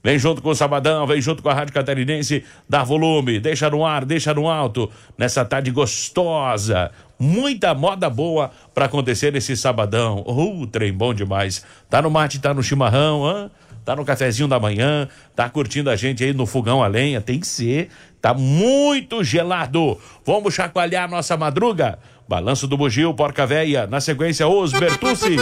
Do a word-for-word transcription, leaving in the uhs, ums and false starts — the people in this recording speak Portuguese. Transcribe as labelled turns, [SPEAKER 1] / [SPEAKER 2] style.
[SPEAKER 1] Vem junto com o Sabadão, vem junto com a Rádio Catarinense, dá volume, deixa no ar, deixa no alto, nessa tarde gostosa. Muita moda boa pra acontecer nesse sabadão. Uh, trem bom demais. Tá no mate, tá no chimarrão, hein? Tá no cafezinho da manhã, tá curtindo a gente aí no fogão a lenha, tem que ser. Tá muito gelado. Vamos chacoalhar nossa madruga? Balanço do Bugio, Porca Véia. Na sequência, os Bertucci.